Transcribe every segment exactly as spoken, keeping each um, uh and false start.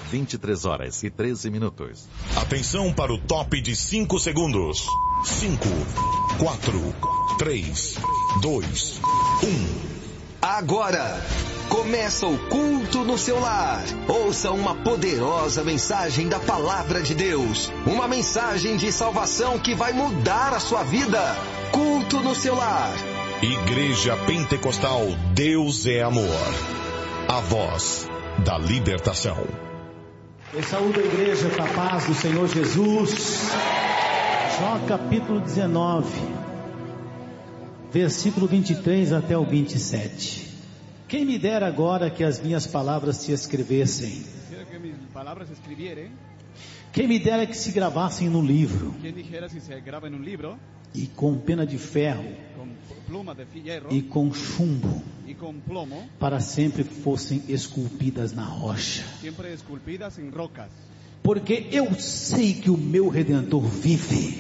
vinte e três horas e treze minutos. Atenção para o top de cinco segundos. cinco, quatro, três, dois, um. Agora começa o culto no seu lar. Ouça uma poderosa mensagem da palavra de Deus. Uma mensagem de salvação que vai mudar a sua vida. Culto no seu lar. Igreja Pentecostal Deus é Amor. A voz da libertação. Eu saúdo a igreja com a paz do Senhor Jesus. Jó capítulo dezenove, versículo vinte e três até o vinte e sete. Quem me dera agora que as minhas palavras se escrevessem. Quem me dera que se gravassem no livro. E com pena de ferro e com chumbo, para sempre fossem esculpidas na rocha. Porque eu sei que o meu Redentor vive,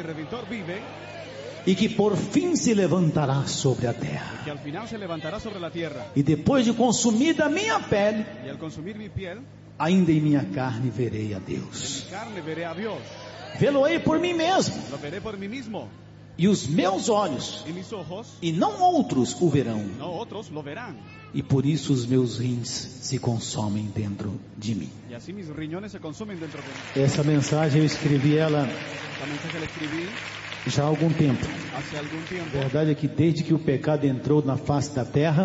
e que por fim se levantará sobre a terra. E depois de consumida a minha pele, ainda em minha carne verei a Deus. Vê-lo-ei por mim mesmo. E os meus olhos, e não outros, o verão. E por isso os meus rins se consomem dentro de mim. Essa mensagem eu escrevi ela já há algum tempo. A verdade é que desde que o pecado entrou na face da terra,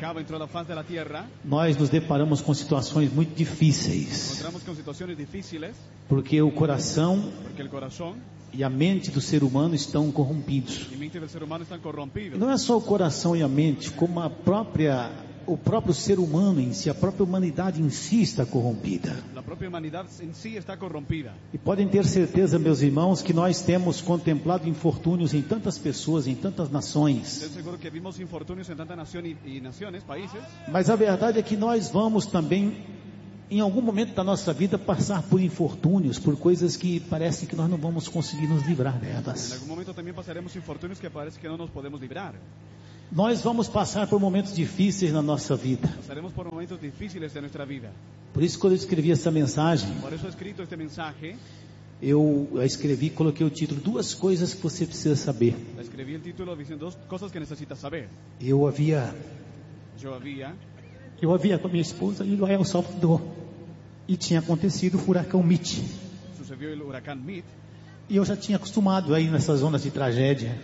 nós nos deparamos com situações muito difíceis. Porque o coração e a mente do ser humano estão corrompidos. E não é só o coração e a mente, como a própria, o próprio ser humano em si, a própria humanidade em si está corrompida. E podem ter certeza, meus irmãos, que nós temos contemplado infortúnios em tantas pessoas, em tantas nações. Mas a verdade é que nós vamos também, em algum momento da nossa vida, passar por infortúnios, por coisas que parece que nós não vamos conseguir nos livrar delas. Em algum momento também passaremos infortúnios que parece que não nos podemos livrar. Nós vamos passar por momentos difíceis na nossa vida. Passaremos por momentos difíceis de nossa vida. Por isso, quando eu escrevi essa mensagem, por isso escrito este mensagem, eu escrevi, coloquei o título: duas coisas que você precisa saber. Eu escrevi o título dizendo duas coisas que necessita saber. Eu havia, eu havia, eu havia com a minha esposa ido a El Salvador e tinha acontecido o furacão Mitch. Sucedeu o huracão Mitch. E eu já tinha acostumado a ir nessas zonas de tragédia.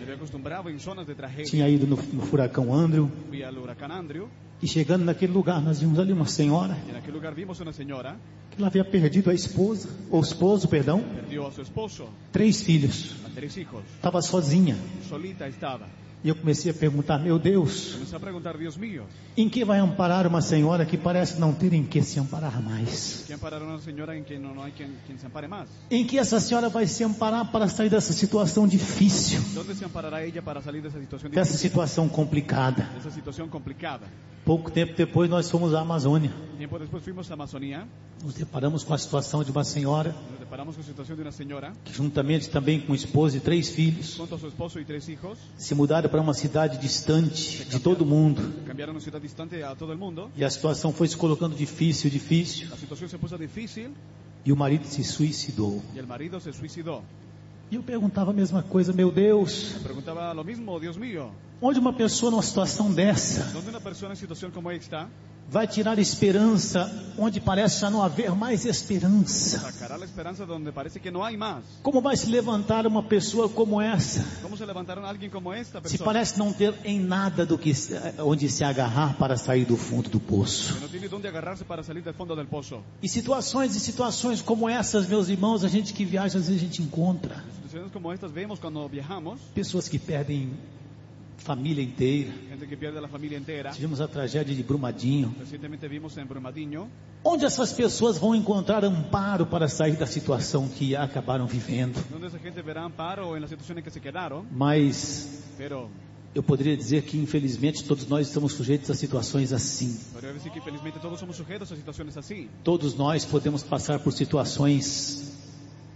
Tinha ido no, no furacão Andrew. Andrew. E chegando naquele lugar, nós vimos ali uma senhora. Lugar vimos uma senhora que ela havia perdido a esposa, ou esposo, perdão. Perdió a seu esposo. Três filhos. Estava sozinha. Solita estava. E eu comecei a perguntar: meu Deus, a perguntar, Deus mío, em que vai amparar uma senhora que parece não ter em que se amparar mais? Que amparar uma senhora em que não, não há quem, quem se ampare mais? Em que essa senhora vai se amparar para sair dessa situação difícil? Onde se amparará ela para sair dessa situação difícil? Dessa situação complicada. Dessa situação complicada. Pouco tempo depois nós fomos à Amazônia. Tempo depois fomos à Amazônia. Nos deparamos com a situação de uma senhora. Nos deparamos com a situação de uma senhora que juntamente também com o esposo e três filhos, junto a seu esposo e três filhos, se mudaram para uma cidade distante de todo mundo. Cambiaram uma cidade distante a todo o mundo. E a situação foi se colocando difícil, difícil. A situação se pôs difícil. E o marido se suicidou. E o marido se suicidou. E eu perguntava a mesma coisa: meu Deus, eu perguntava o mesmo, Deus mío, onde uma pessoa numa situação dessa, onde uma pessoa em situação como esta, vai tirar esperança onde parece já não haver mais esperança? Sacará a esperança onde parece que não há mais. Como vai se levantar uma pessoa como essa? Como se levantaram alguém como esta pessoa? Se parece não ter em nada do que onde se agarrar para sair do fundo do poço. Não tem onde agarrar-se para sair do fundo do poço. E situações e situações como essas, meus irmãos, a gente que viaja às vezes a gente encontra. Situações como estas vemos quando viajamos. Pessoas que perdem família inteira. Gente que perde a família inteira. Tivemos a tragédia de Brumadinho. Recentemente vimos em Brumadinho. Onde essas pessoas vão encontrar amparo para sair da situação que acabaram vivendo? Onde essa gente verá amparo na situação em que se quedaram. Mas Pero, eu poderia dizer que infelizmente todos nós estamos sujeitos a situações assim. Poderia dizer que infelizmente todos somos sujeitos a situações assim. Todos nós podemos passar por situações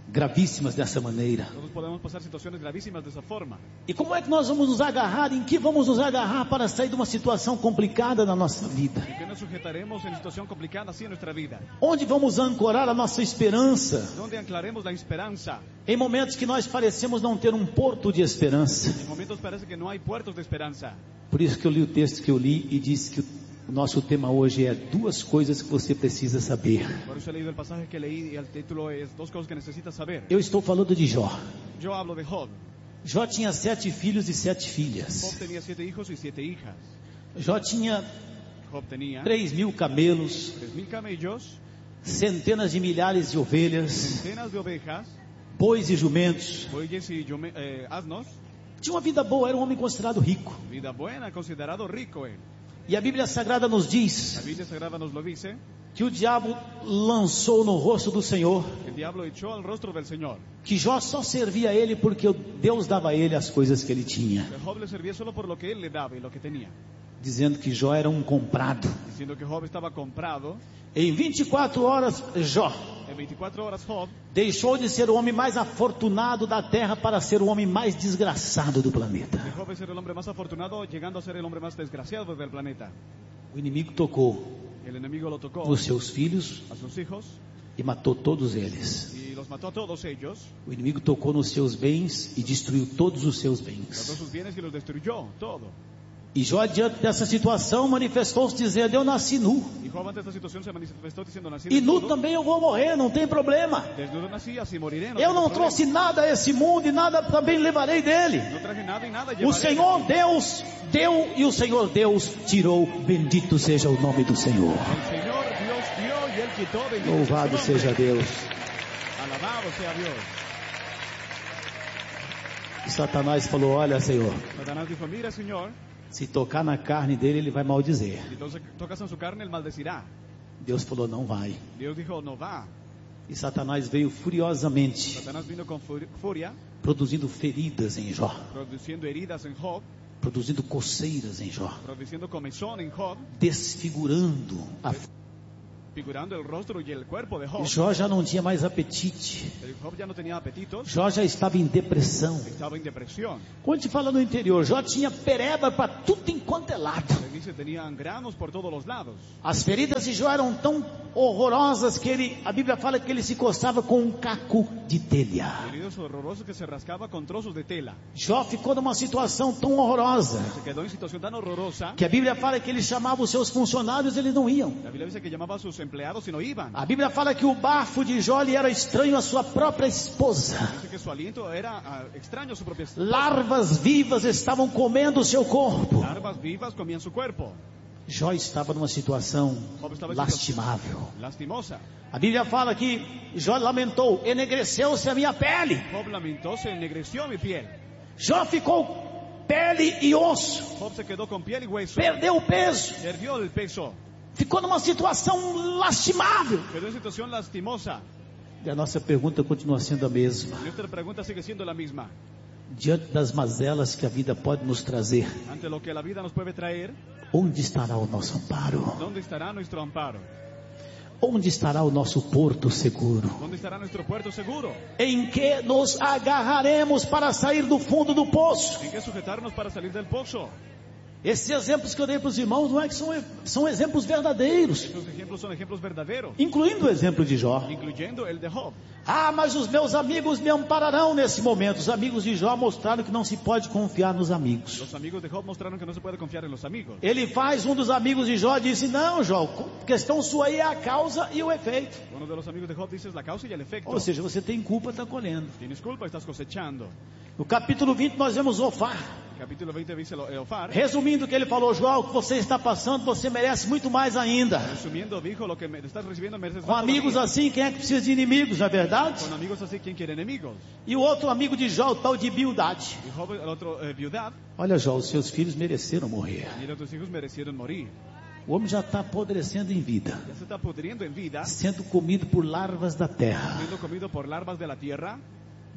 gravíssimas dessa maneira. Todos podemos pasar situaciones gravísimas de esa forma. E como é que nós vamos nos agarrar? Em que vamos nos agarrar para sair de uma situação complicada na nossa vida? ¿En qué nos sujetaremos en situación complicada así en nuestra vida? Onde vamos ancorar a nossa esperança? ¿Dónde anclaremos la esperanza? Em momentos que nós parecemos não ter um porto de esperança. En momentos parece que no hay puertos de esperanza. Por isso que eu li o texto que eu li e disse que o nosso tema hoje é duas coisas que você precisa saber. Por eso he leído el pasaje que leí y el título es dos cosas que necesitas saber. Eu estou falando de Jó. Yo hablo de Job. Jó tinha sete filhos e sete filhas. Job tenía siete hijos y siete hijas. Jó tinha Job tenía três mil camelos, tres mil camellos, centenas de milhares de ovelhas, centenas de ovejas, bois e jumentos. bueyes y yume- eh, asnos. Tinha uma vida boa, era um homem considerado rico. Vida buena, considerado rico él. E a Bíblia Sagrada nos La diz Biblia Sagrada nos lo dice. que o diabo lançou no rosto do Senhor El diablo echó al rostro del Señor. que Jó só servia a ele porque Deus dava a ele as coisas que ele tinha, Que Job le servía solo por lo que él le daba y lo que tenía. dizendo que Jó era um comprado. Diciendo que Job estaba comprado. Em vinte e quatro horas, Jó En veinticuatro horas Job deixou de ser o homem mais afortunado da terra para ser o homem mais desgraçado do planeta. dejó de ser el hombre más afortunado, llegando a ser el hombre más desgraciado del planeta. O inimigo tocou El enemigo lo tocó os seus filhos a sus hijos e matou todos eles. y los mató a todos ellos. O inimigo tocou nos seus bens e destruiu todos os seus Mató bens. sus bienes y los destruyó, todo. E Jó, diante dessa situação, manifestou-se dizendo: eu nasci nu, Y Job ante esta situación se manifestó diciendo: nací e nu desnudo, também eu vou morrer, não tem problema. desnudo nací, así moriré. No Eu tengo não problema. trouxe nada a esse mundo e nada também levarei dele. No traje nada y nada O llevaré. Senhor Deus deu e o Senhor Deus tirou. Bendito seja o nome do Senhor. El Señor Dios dio y él quitó. Bendito Louvado sea su nombre. seja Deus. Alabado sea Dios. E Satanás falou: olha, Senhor, Satanás dijo: mira, Señor, se tocar na carne dele, ele vai maldizer. si to- tocas en su carne, él maldecirá. Deus falou: não vai. Dios dijo: no va. E Satanás veio furiosamente, Satanás vino con fu- furia, produzindo feridas em Jó, produciendo heridas en Job, produzindo coceiras em Jó, produciendo comezón en Job, desfigurando a figurando el rostro y el cuerpo de Job. Jó já não tinha mais apetite. El Job ya no tenía apetitos, Jó já estava em depressão. estaba en depresión. Quando te fala no interior, Jó tinha pereba para tudo enquanto é lado. Le dice: tenían granos por todos los lados. As feridas de Jó eram tão horrorosas que ele, a Bíblia fala que ele se coçava com um caco de telha. Heridos horrorosos que se rascaba con trozos de tela. Jó ficou numa situação tão horrorosa Se quedó en situación tan horrorosa. que a Bíblia fala que ele chamava os seus funcionários e eles não iam. La Biblia dice que llamaba a sus empleados y no iban. A Bíblia fala que o bafo de Jó lhe era estranho à sua própria esposa. Dice que su aliento era ah, extraño a su propia esposa. Larvas vivas estavam comendo o seu corpo. Larvas vivas comían su cuerpo. Jó estava numa situação Job estaba en lastimável. situación lastimosa. A Bíblia fala que Jó lamentou: enegreceu-se a minha pele. Job lamentó, se ennegreció mi piel. Jó ficou pele e osso. Job se quedó con piel y hueso. Perdeu o peso. Perdió el peso. Ficou numa situação lastimável. Quedó en situación lastimosa. E a nossa pergunta continua sendo a mesma. Nuestra pregunta sigue siendo la misma. Diante das mazelas que a vida pode nos trazer, Ante lo que la vida nos puede traer, onde estará o nosso amparo? ¿dónde estará nuestro amparo? Onde estará o nosso porto seguro? ¿Dónde estará nuestro puerto seguro? Em que nos agarraremos para sair do fundo do poço? ¿En qué sujetarnos para salir del pozo? Esses exemplos que eu dei para os irmãos não é que são, são exemplos verdadeiros, Estos ejemplos son ejemplos verdaderos, incluindo o exemplo de Jó. incluyendo el de Job. Ah, mas os meus amigos me ampararão nesse momento. Os amigos de Jó mostraram que não se pode confiar nos amigos. Los amigos de Job mostraron que no se puede confiar en los amigos. Ele faz, um dos amigos de Jó disse: não, Jó, questão sua aí é a causa e o efeito. Uno de los amigos de Job dice: es la causa y el efecto. Ou seja, você tem culpa, está colhendo. Tienes culpa, estás cosechando. No capítulo vinte nós vemos Ofar. Capítulo veinte dice Eofar. Resumindo o que ele falou: João, o que você está passando, você merece muito mais ainda. Resumiendo, dijo: lo que me estás recibiendo mereces Com más amigos todavía. assim, quem é que precisa de inimigos, não é verdade? Con amigos así, ¿quién quiere enemigos? E o outro amigo de Jó, o tal de Bildade. Y Job, el otro, eh, viudad. Olha, Jó, os seus filhos mereceram morrer. Mira, tus hijos merecieron morir. O homem já está apodrecendo em vida, Ya se está pudriendo en vida, sendo comido por larvas da terra. siendo comido por larvas de la tierra,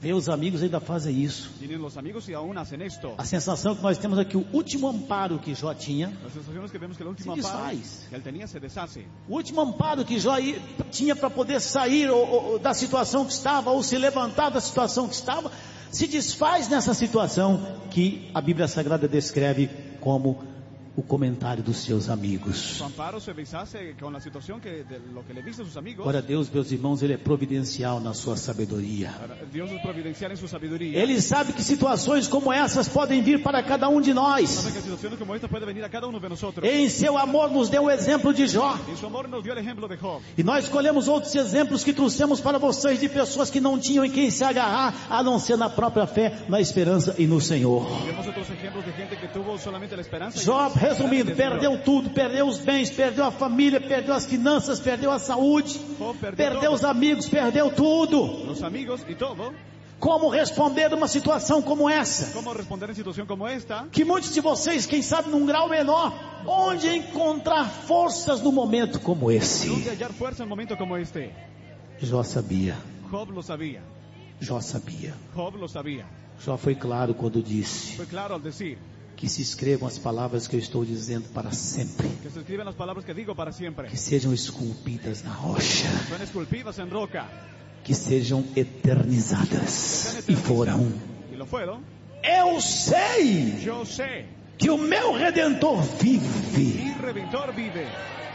Vê, os amigos ainda fazem isso. Tienen los amigos y aún hacen esto. A sensação que nós temos é que o último amparo que Jó tinha La sensación es que vemos que el último se amparo desfaz. que él tenía se deshace. O último amparo que Jó i- tinha para poder sair ou, ou, da situação que estava, ou se levantar da situação que estava, se desfaz nessa situação que a Bíblia Sagrada descreve como o comentário dos seus amigos. Su amparo se deshace con la situación que de lo que le dice a sus amigos. Ora, Deus, meus irmãos, Ele é providencial na sua sabedoria. Ahora, Dios es providencial en su sabiduría. Ele sabe que situações como essas podem vir para cada um de nós. Sabe que situaciones como esta puede venir a cada uno de nosotros. Em seu amor nos deu o exemplo de Jó. En su amor nos dio el ejemplo de Job. E nós escolhemos outros exemplos que trouxemos para vocês de pessoas que não tinham em quem se agarrar, a não ser na própria fé, na esperança e no Senhor. Vemos otros ejemplos de gente que tuvo solamente la esperanza. y- Jó, resumindo, perdeu tudo, perdeu os bens, perdeu a família, perdeu as finanças, perdeu a saúde, Job perdió perdeu todo. os amigos, perdeu tudo. Los amigos y todo. Como responder uma situação como essa? ¿Cómo responder en situación como esta? Que muitos de vocês, quem sabe num grau menor, onde encontrar forças num momento como esse? ¿Dónde hallar fuerza en un momento como este? Jó sabia, Job lo sabía. Jó sabia. Job lo sabía. Jó foi claro quando disse Fue claro al decir que se escrevam as palavras que eu estou dizendo para sempre, que se escriben las palabras que digo para siempre. que sejam esculpidas na rocha, Son esculpidas en roca. que sejam eternizadas, e foram. Y lo fueron. Eu sei Yo sé. que o meu Redentor vive Mi Redentor vive.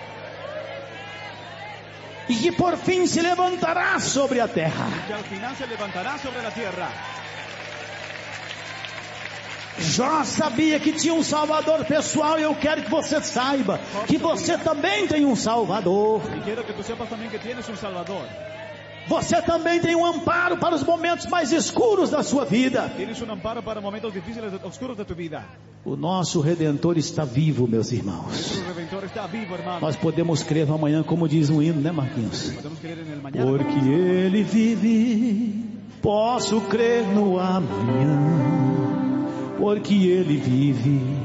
e que por fim se levantará sobre a terra. Que al final se levantará sobre la tierra. Jó sabia que tinha um Salvador pessoal, e eu quero que você saiba que você também tem um Salvador. Y quiero que tú sepas también que tienes un Salvador. Você também tem um amparo para os momentos mais escuros da sua vida. Tienes un amparo para momentos difíciles, oscuros de tu vida. O nosso Redentor está vivo, meus irmãos. Nuestro Redentor está vivo, hermano. Nós podemos crer no amanhã, como diz um hino, né, Marquinhos? Podemos creer en el mañana. Porque Ele vive, posso crer no amanhã. Porque Ele vive,